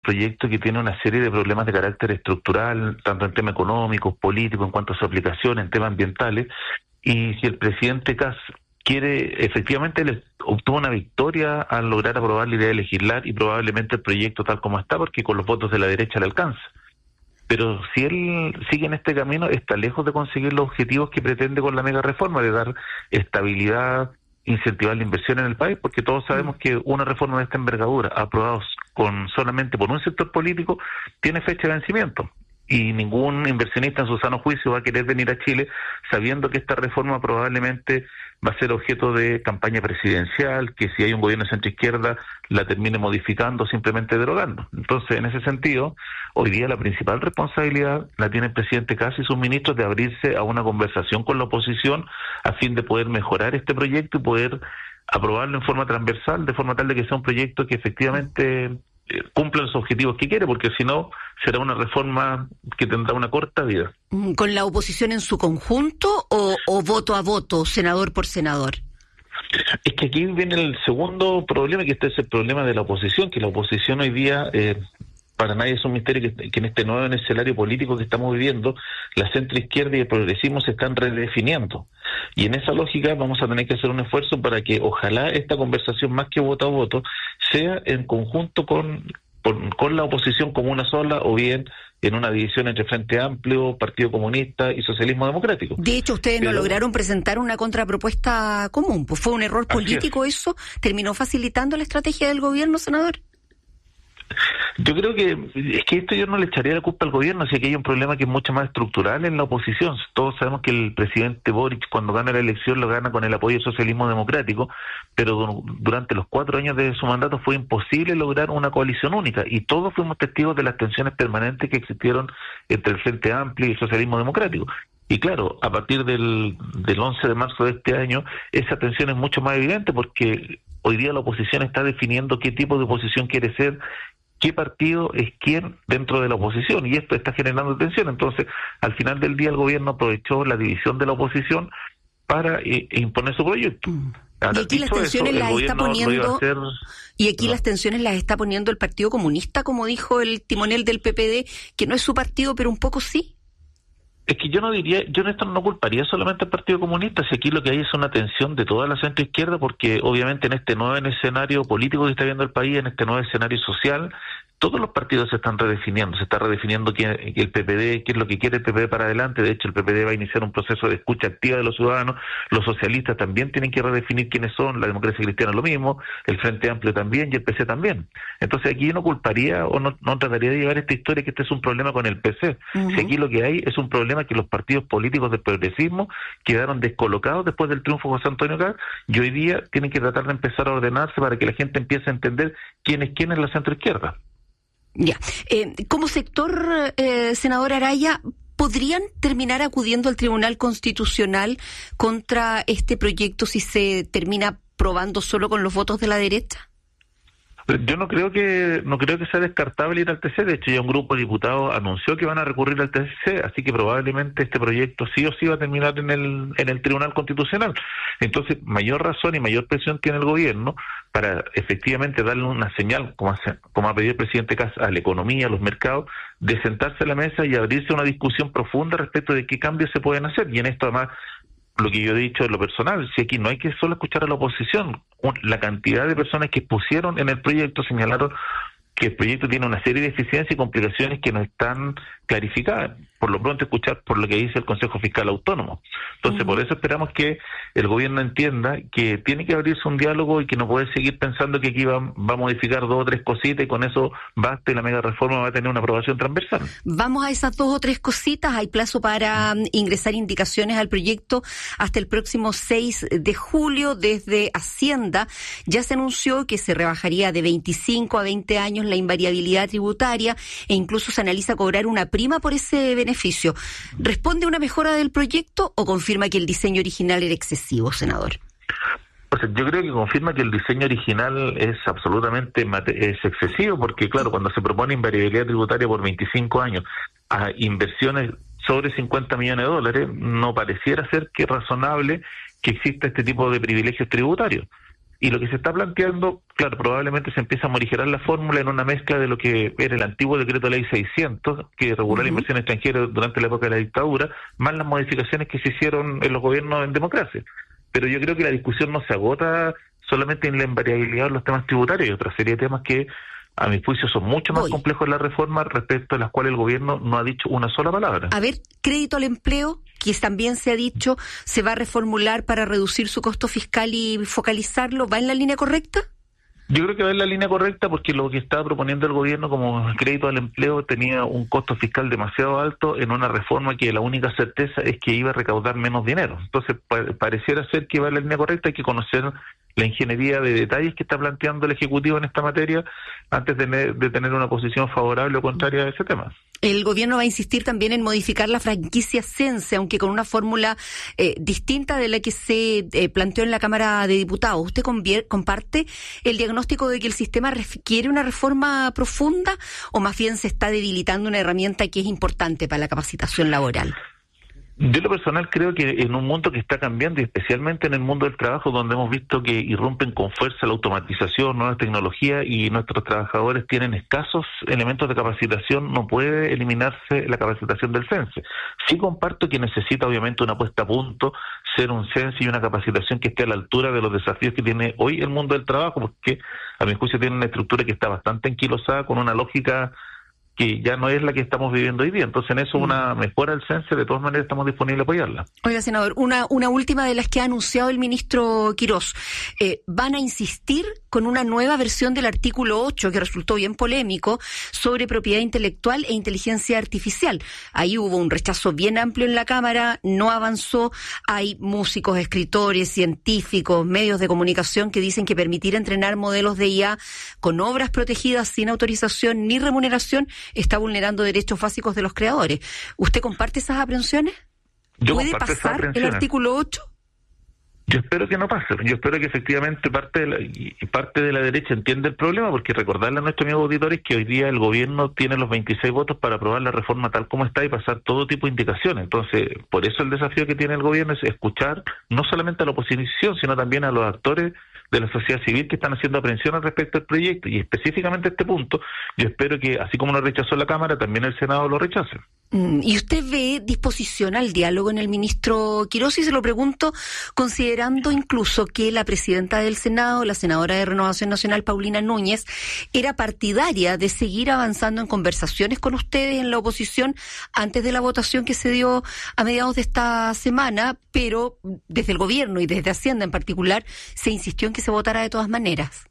proyecto que tiene una serie de problemas de carácter estructural, tanto en temas económicos, políticos, en cuanto a su aplicación, en temas ambientales, y si el presidente Kast quiere, efectivamente, él obtuvo una victoria al lograr aprobar la idea de legislar y probablemente el proyecto tal como está, porque con los votos de la derecha le alcanza. Pero si él sigue en este camino, está lejos de conseguir los objetivos que pretende con la mega reforma, de dar estabilidad, incentivar la inversión en el país, porque todos sabemos que una reforma de esta envergadura, aprobados con solamente por un sector político, tiene fecha de vencimiento. Y ningún inversionista en su sano juicio va a querer venir a Chile sabiendo que esta reforma probablemente va a ser objeto de campaña presidencial, que si hay un gobierno de centro-izquierda la termine modificando o simplemente derogando. Entonces, en ese sentido, hoy día la principal responsabilidad la tiene el presidente Kast y sus ministros de abrirse a una conversación con la oposición a fin de poder mejorar este proyecto y poder aprobarlo en forma transversal, de forma tal de que sea un proyecto que efectivamente cumpla los objetivos que quiere, porque si no será una reforma que tendrá una corta vida. ¿Con la oposición en su conjunto o voto a voto, senador por senador? Es que aquí viene el segundo problema, que este es el problema de la oposición, que la oposición hoy día, para nadie es un misterio que en este nuevo escenario político que estamos viviendo, la centroizquierda y el progresismo se están redefiniendo. Y en esa lógica vamos a tener que hacer un esfuerzo para que ojalá esta conversación, más que voto a voto, sea en conjunto con la oposición como una sola, o bien en una división entre Frente Amplio, Partido Comunista y Socialismo Democrático. De hecho, ustedes no lograron presentar una contrapropuesta común, pues fue un error político eso, terminó facilitando la estrategia del gobierno, senador. Yo creo que es que esto yo no le echaría la culpa al gobierno, si aquí hay un problema que es mucho más estructural en la oposición. Todos sabemos que el presidente Boric, cuando gana la elección, lo gana con el apoyo del socialismo democrático, pero durante los 4 años de su mandato fue imposible lograr una coalición única, y todos fuimos testigos de las tensiones permanentes que existieron entre el Frente Amplio y el socialismo democrático. Y claro, a partir del 11 de marzo de este año, esa tensión es mucho más evidente, porque hoy día la oposición está definiendo qué tipo de oposición quiere ser, qué partido es quién dentro de la oposición, y esto está generando tensión. Entonces, al final del día, el gobierno aprovechó la división de la oposición para imponer su proyecto. Ahora, y aquí las tensiones las está poniendo, las tensiones las está poniendo el Partido Comunista, como dijo el timonel del PPD, que no es su partido, pero un poco sí. Es que yo en esto no culparía solamente al Partido Comunista, si aquí lo que hay es una tensión de toda la centroizquierda, porque obviamente en este nuevo escenario político que está viendo el país, en este nuevo escenario social, todos los partidos se están redefiniendo, se está redefiniendo el PPD, qué es lo que quiere el PPD para adelante. De hecho, el PPD va a iniciar un proceso de escucha activa de los ciudadanos, los socialistas también tienen que redefinir quiénes son, la democracia cristiana lo mismo, el Frente Amplio también y el PC también. Entonces aquí yo no culparía o no trataría de llevar esta historia que este es un problema con el PC. Si aquí lo que hay es un problema que los partidos políticos del progresismo quedaron descolocados después del triunfo de José Antonio Kast, y hoy día tienen que tratar de empezar a ordenarse para que la gente empiece a entender quién es la centroizquierda. Ya. Como sector, senador Araya, ¿podrían terminar acudiendo al Tribunal Constitucional contra este proyecto si se termina aprobando solo con los votos de la derecha? Yo no creo que sea descartable ir al TC. De hecho, ya un grupo de diputados anunció que van a recurrir al TC, así que probablemente este proyecto sí o sí va a terminar en el Tribunal Constitucional. Entonces, mayor razón y mayor presión tiene el gobierno para efectivamente darle una señal, como ha pedido el presidente Kast, a la economía, a los mercados, de sentarse a la mesa y abrirse una discusión profunda respecto de qué cambios se pueden hacer. Y en esto, además, lo que yo he dicho en lo personal, si aquí no hay que solo escuchar a la oposición, la cantidad de personas que pusieron en el proyecto señalaron que el proyecto tiene una serie de deficiencias y complicaciones que no están clarificadas. Por lo pronto, escuchar por lo que dice el Consejo Fiscal Autónomo. Entonces, por eso esperamos que el gobierno entienda que tiene que abrirse un diálogo y que no puede seguir pensando que aquí va a modificar 2 o 3 cositas y con eso basta y la mega reforma va a tener una aprobación transversal. Vamos a esas 2 o 3 cositas. Hay plazo para ingresar indicaciones al proyecto hasta el próximo 6 de julio. Desde Hacienda ya se anunció que se rebajaría de 25 a 20 años la invariabilidad tributaria e incluso se analiza cobrar una prima por ese beneficio. ¿Responde a una mejora del proyecto o confirma que el diseño original era excesivo, senador? Yo creo que confirma que el diseño original es absolutamente excesivo, porque claro, cuando se propone invariabilidad tributaria por 25 años a inversiones sobre 50 millones de dólares, no pareciera ser que es razonable que exista este tipo de privilegios tributarios. Y lo que se está planteando, claro, probablemente se empieza a morigerar la fórmula en una mezcla de lo que era el antiguo decreto ley 600, que regula la inversión extranjera durante la época de la dictadura, más las modificaciones que se hicieron en los gobiernos en democracia. Pero yo creo que la discusión no se agota solamente en la invariabilidad de los temas tributarios, hay otra serie de temas que, a mi juicio, son mucho más complejos en la reforma, respecto a las cuales el gobierno no ha dicho una sola palabra. A ver, crédito al empleo, que también se ha dicho, se va a reformular para reducir su costo fiscal y focalizarlo, ¿va en la línea correcta? Yo creo que va en la línea correcta, porque lo que estaba proponiendo el gobierno como crédito al empleo tenía un costo fiscal demasiado alto en una reforma que la única certeza es que iba a recaudar menos dinero. Entonces, pareciera ser que va en la línea correcta. Hay que conocer la ingeniería de detalles que está planteando el Ejecutivo en esta materia antes de tener una posición favorable o contraria a ese tema. El gobierno va a insistir también en modificar la franquicia Sense, aunque con una fórmula distinta de la que se planteó en la Cámara de Diputados. ¿Usted comparte el diagnóstico de que el sistema requiere una reforma profunda o más bien se está debilitando una herramienta que es importante para la capacitación laboral? Yo en lo personal creo que en un mundo que está cambiando, y especialmente en el mundo del trabajo, donde hemos visto que irrumpen con fuerza la automatización, nuevas tecnologías, y nuestros trabajadores tienen escasos elementos de capacitación, no puede eliminarse la capacitación del CENSE. Sí comparto que necesita obviamente una puesta a punto, ser un CENSE y una capacitación que esté a la altura de los desafíos que tiene hoy el mundo del trabajo, porque a mi juicio tiene una estructura que está bastante enquilosada, con una lógica que ya no es la que estamos viviendo hoy día. Entonces, en eso una mejora del CENSE, de todas maneras estamos disponibles a apoyarla. Oiga, senador, una última de las que ha anunciado el ministro Quirós. Van a insistir con una nueva versión del artículo 8, que resultó bien polémico, sobre propiedad intelectual e inteligencia artificial. Ahí hubo un rechazo bien amplio en la Cámara, no avanzó. Hay músicos, escritores, científicos, medios de comunicación que dicen que permitir entrenar modelos de IA con obras protegidas sin autorización ni remuneración está vulnerando derechos básicos de los creadores. ¿Usted comparte esas aprensiones? ¿Puede pasar el artículo 8? Yo espero que no pase. Yo espero que efectivamente parte de la derecha entienda el problema, porque recordarle a nuestros amigos auditores que hoy día el gobierno tiene los 26 votos para aprobar la reforma tal como está y pasar todo tipo de indicaciones. Entonces, por eso el desafío que tiene el gobierno es escuchar no solamente a la oposición, sino también a los actores de la sociedad civil que están haciendo aprehensiones respecto al proyecto, y específicamente este punto, yo espero que, así como lo rechazó la Cámara, también el Senado lo rechace. ¿Y usted ve disposición al diálogo en el ministro Quirós? Y se lo pregunto considerando incluso que la presidenta del Senado, la senadora de Renovación Nacional, Paulina Núñez, era partidaria de seguir avanzando en conversaciones con ustedes en la oposición antes de la votación que se dio a mediados de esta semana, pero desde el gobierno y desde Hacienda en particular se insistió en que se votara de todas maneras.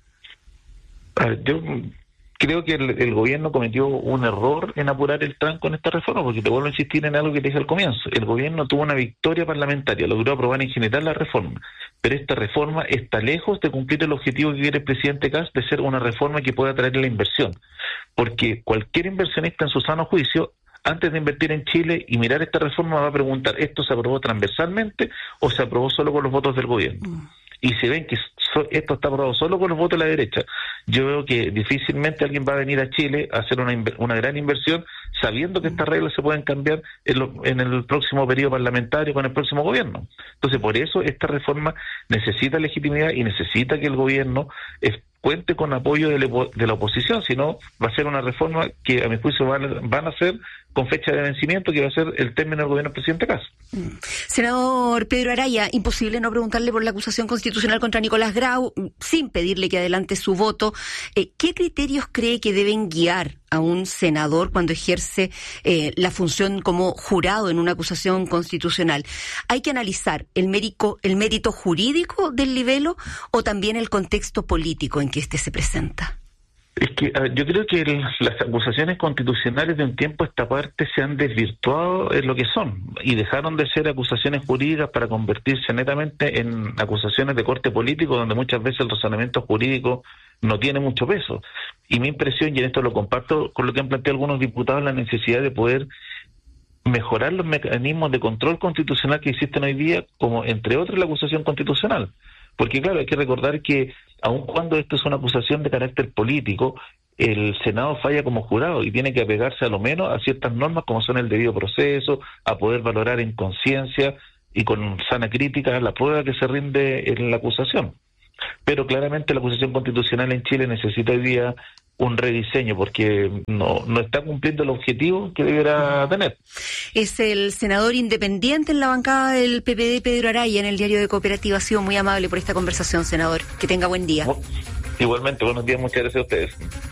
Yo creo que el gobierno cometió un error en apurar el tranco en esta reforma, porque te vuelvo a insistir en algo que te dije al comienzo. El gobierno tuvo una victoria parlamentaria, logró aprobar en general la reforma, pero esta reforma está lejos de cumplir el objetivo que quiere el presidente Kast de ser una reforma que pueda atraer la inversión, porque cualquier inversionista en su sano juicio, antes de invertir en Chile y mirar esta reforma, va a preguntar, ¿esto se aprobó transversalmente o se aprobó solo con los votos del gobierno? Y si ven que esto está aprobado solo con los votos de la derecha, yo veo que difícilmente alguien va a venir a Chile a hacer una gran inversión sabiendo que estas reglas se pueden cambiar en el próximo periodo parlamentario con el próximo gobierno. Entonces, por eso esta reforma necesita legitimidad y necesita que el gobierno cuente con apoyo de la oposición, si no va a ser una reforma que a mi juicio van a ser con fecha de vencimiento, que va a ser el término del gobierno del presidente Kast. Senador Pedro Araya, imposible no preguntarle por la acusación constitucional contra Nicolás Grau, sin pedirle que adelante su voto. ¿Qué criterios cree que deben guiar a un senador cuando ejerce la función como jurado en una acusación constitucional? ¿Hay que analizar el mérito jurídico del libelo o también el contexto político en que éste se presenta? Es que yo creo que las acusaciones constitucionales de un tiempo a esta parte se han desvirtuado en lo que son y dejaron de ser acusaciones jurídicas para convertirse netamente en acusaciones de corte político, donde muchas veces el razonamiento jurídico no tiene mucho peso. Y mi impresión, y en esto lo comparto con lo que han planteado algunos diputados, la necesidad de poder mejorar los mecanismos de control constitucional que existen hoy día, como entre otros la acusación constitucional. Porque claro, hay que recordar que aun cuando esto es una acusación de carácter político, el Senado falla como jurado y tiene que apegarse a lo menos a ciertas normas como son el debido proceso, a poder valorar en conciencia y con sana crítica la prueba que se rinde en la acusación. pero claramente la acusación constitucional en Chile necesita hoy día un rediseño porque no está cumpliendo el objetivo que deberá tener. Es el senador independiente en la bancada del PPD, Pedro Araya, en el Diario de Cooperativa. Ha sido muy amable por esta conversación, senador. Que tenga buen día. Igualmente, buenos días, muchas gracias a ustedes.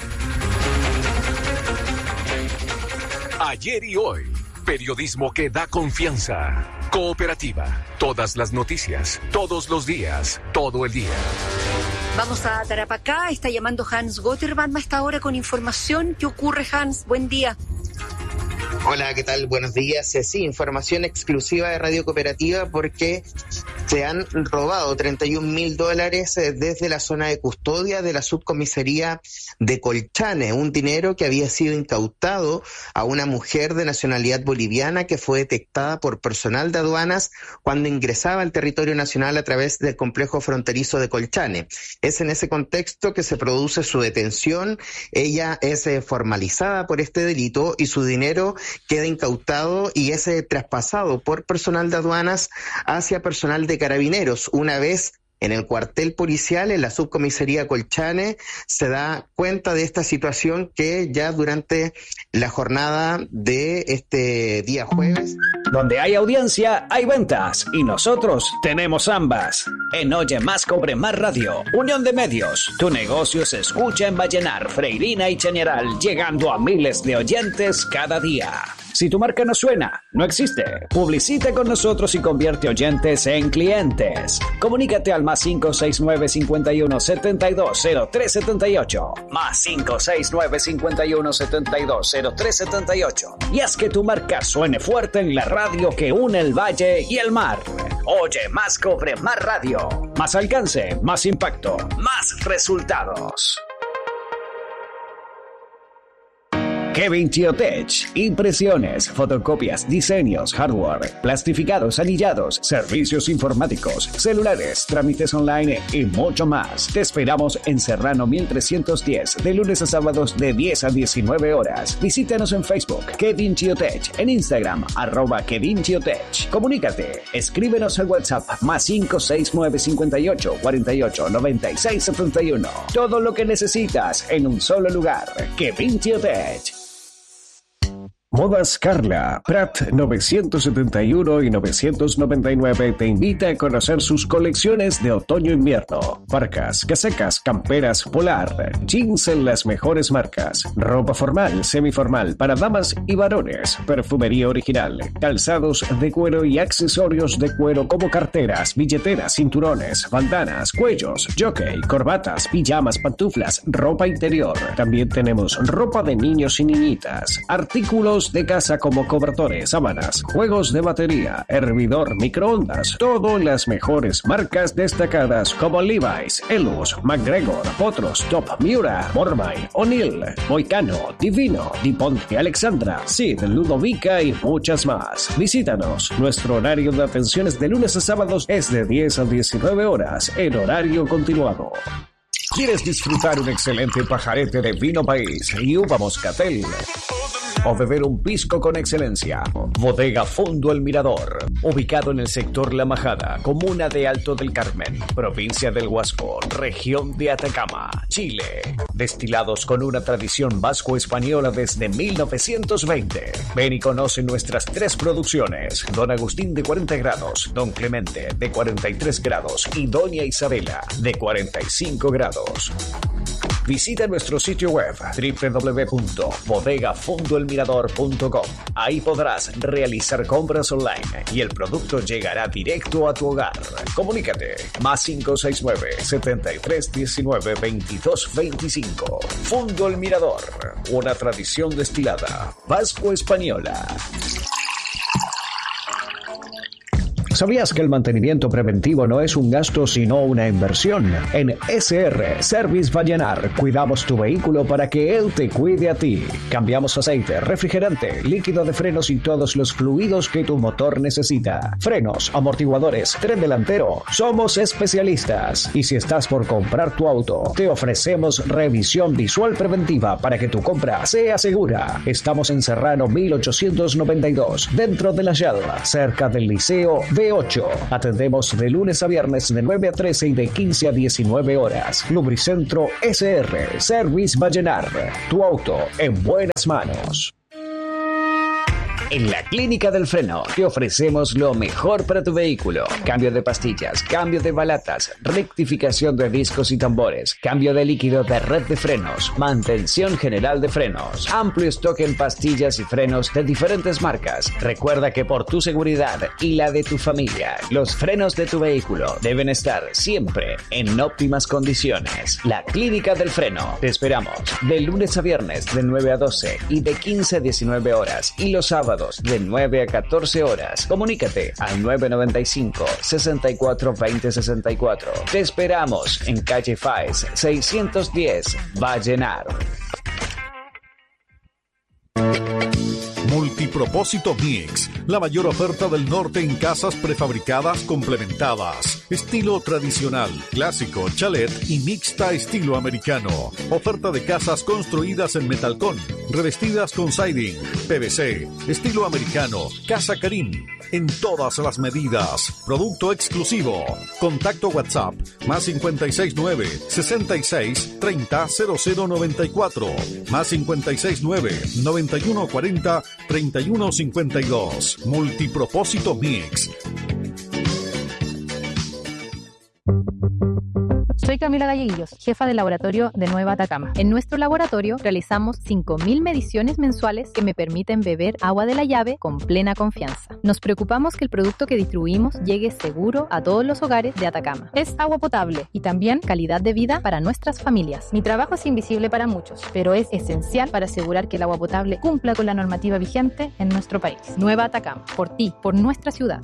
Ayer y hoy, periodismo que da confianza. Cooperativa, todas las noticias, todos los días, todo el día. Vamos a Tarapacá, está llamando Hans Gotterman a esta hora con información. ¿Qué ocurre, Hans? Buen día. Hola, ¿qué tal? Buenos días. Sí, información exclusiva de Radio Cooperativa porque se han robado $31.000 desde la zona de custodia de la subcomisaría de Colchane, un dinero que había sido incautado a una mujer de nacionalidad boliviana que fue detectada por personal de aduanas cuando ingresaba al territorio nacional a través del complejo fronterizo de Colchane. Es en ese contexto que se produce su detención. Ella es formalizada por este delito y su dinero queda incautado y es traspasado por personal de aduanas hacia personal de carabineros. Una vez en el cuartel policial, en la subcomisaría Colchane, se da cuenta de esta situación que ya durante la jornada de este día jueves. Donde hay audiencia, hay ventas, y nosotros tenemos ambas. En Oye Más Cobre Más Radio, Unión de Medios, tu negocio se escucha en Vallenar, Freirina y Chañaral, llegando a miles de oyentes cada día. Si tu marca no suena, no existe. Publicita con nosotros y convierte oyentes en clientes. Comunícate al +569 51 72 03 78. +569 51 72 03 78. Y haz que tu marca suene fuerte en la radio que une el valle y el mar. Oye Más Cobre Más Radio. Más alcance, más impacto, más resultados. Kevin Chiotech, impresiones, fotocopias, diseños, hardware, plastificados, anillados, servicios informáticos, celulares, trámites online y mucho más. Te esperamos en Serrano 1310, de lunes a sábados de 10 a 19 horas. Visítanos en Facebook, Kevin Chiotech, en Instagram, @Kevin Chiotech. Comunícate, escríbenos al WhatsApp +569 58 48 96 71. Todo lo que necesitas en un solo lugar. Kevin Chiotech. Modas Carla, Prat 971 y 999 te invita a conocer sus colecciones de otoño-invierno. Parcas, casacas, camperas, polar, jeans en las mejores marcas, ropa formal, semiformal para damas y varones, perfumería original, calzados de cuero y accesorios de cuero como carteras, billeteras, cinturones, bandanas, cuellos, jockey, corbatas, pijamas, pantuflas, ropa interior. También tenemos ropa de niños y niñitas, artículos de casa como cobertores, sábanas, juegos de batería, hervidor, microondas, todo en las mejores marcas destacadas como Levi's, Elus, McGregor, Potros, Top, Miura, Mormay, O'Neill, Moicano, Divino, DuPont, Alexandra, Sid, Ludovica y muchas más. Visítanos. Nuestro horario de atenciones de lunes a sábados es de 10 a 19 horas en horario continuado. ¿Quieres disfrutar un excelente pajarete de vino país y uva moscatel? ¿O beber un pisco con excelencia? Bodega Fondo El Mirador, ubicado en el sector La Majada, comuna de Alto del Carmen, provincia del Huasco, región de Atacama, Chile. Destilados con una tradición vasco-española desde 1920. Ven y conoce nuestras 3 producciones: Don Agustín de 40 grados, Don Clemente de 43 grados y Doña Isabela de 45 grados. Visita nuestro sitio web www.bodegafondoelmirador.com. Ahí podrás realizar compras online y el producto llegará directo a tu hogar. Comunícate +569 7319 2225. Fondo El Mirador, una tradición destilada vasco-española. ¿Sabías que el mantenimiento preventivo no es un gasto sino una inversión? En SR Service Vallenar cuidamos tu vehículo para que él te cuide a ti. Cambiamos aceite, refrigerante, líquido de frenos y todos los fluidos que tu motor necesita. Frenos, amortiguadores, tren delantero. Somos especialistas. Y si estás por comprar tu auto, te ofrecemos revisión visual preventiva para que tu compra sea segura. Estamos en Serrano 1892, dentro de la Yalva, cerca del Liceo de 998. Atendemos de lunes a viernes de 9 a 13 y de 15 a 19 horas. Lubricentro SR, Service Vallenar. Tu auto en buenas manos. En la Clínica del Freno te ofrecemos lo mejor para tu vehículo. Cambio de pastillas, cambio de balatas, rectificación de discos y tambores, cambio de líquido de red de frenos, mantención general de frenos, amplio stock en pastillas y frenos de diferentes marcas. Recuerda que por tu seguridad y la de tu familia, los frenos de tu vehículo deben estar siempre en óptimas condiciones. La Clínica del Freno. Te esperamos de lunes a viernes de 9 a 12 y de 15 a 19 horas y los sábados de 9 a 14 horas. Comunícate al 995 64 20 64. Te esperamos en calle Faes 610, Vallenar. Multipropósito Mix, la mayor oferta del norte en casas prefabricadas complementadas, estilo tradicional, clásico, chalet y mixta estilo americano. Oferta de casas construidas en metalcón, revestidas con siding, PVC, estilo americano, Casa Karim, en todas las medidas. Producto exclusivo. Contacto WhatsApp más 569 66 30 0094 más 569 9140 3152. Multipropósito Mix. Soy Camila Galleguillos, jefa del laboratorio de Nueva Atacama. En nuestro laboratorio realizamos 5.000 mediciones mensuales que me permiten beber agua de la llave con plena confianza. Nos preocupamos que el producto que distribuimos llegue seguro a todos los hogares de Atacama. Es agua potable y también calidad de vida para nuestras familias. Mi trabajo es invisible para muchos, pero es esencial para asegurar que el agua potable cumpla con la normativa vigente en nuestro país. Nueva Atacama, por ti, por nuestra ciudad.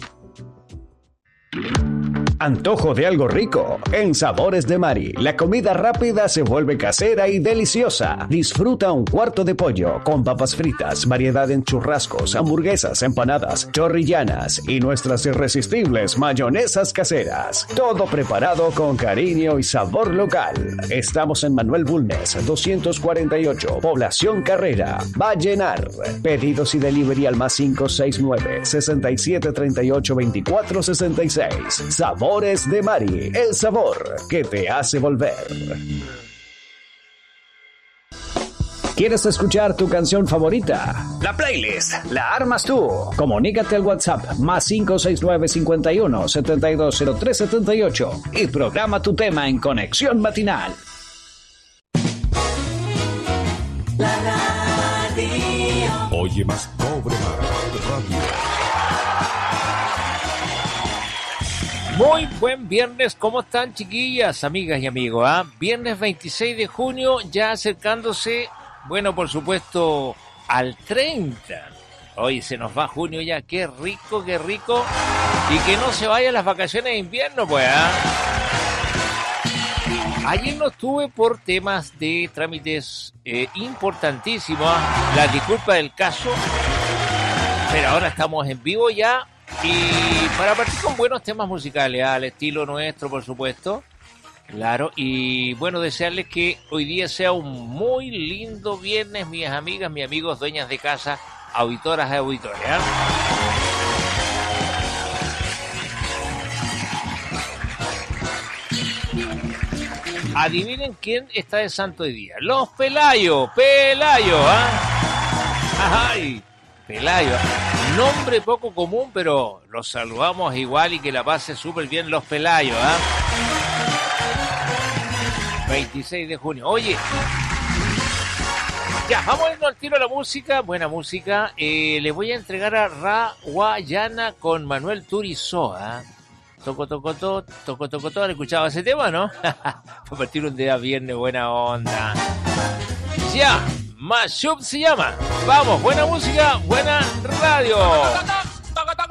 Antojo de algo rico. En Sabores de Mari, la comida rápida se vuelve casera y deliciosa. Disfruta un cuarto de pollo con papas fritas, variedad en churrascos, hamburguesas, empanadas, chorrillanas y nuestras irresistibles mayonesas caseras. Todo preparado con cariño y sabor local. Estamos en Manuel Bulnes, 248, Población Carrera, Vallenar. Pedidos y delivery al más 569 67 38 24 66. Sabores de Mari, el sabor que te hace volver. ¿Quieres escuchar tu canción favorita? La playlist la armas tú. Comunícate al WhatsApp más 569 51 7203 78 y programa tu tema en Conexión Matinal. La radio. Oye más pobre radio. Muy buen viernes, ¿cómo están, chiquillas, amigas y amigos? Viernes 26 de junio, ya acercándose, bueno, por supuesto, al 30. Hoy se nos va junio ya, qué rico, y que no se vayan las vacaciones de invierno, pues, Ayer no estuve por temas de trámites importantísimos, la disculpa del caso, pero ahora estamos en vivo ya. Y para partir con buenos temas musicales, al estilo nuestro, por supuesto, claro, y bueno, desearles que hoy día sea un muy lindo viernes, mis amigas, mis amigos, dueñas de casa, auditoras y auditores, Adivinen quién está de santo hoy día. Los Pelayo, ¡Ay! Pelayo, nombre poco común, pero los saludamos igual y que la pase súper bien los Pelayos, 26 de junio. Oye, ya, vamos a irnos al tiro a la música, buena música. Les voy a entregar a Rawayana con Manuel Turizo, Toco, ¿han escuchado ese tema, no? Para partir un día viernes, buena onda. Ya. Mashup se llama. Vamos, buena música, buena radio.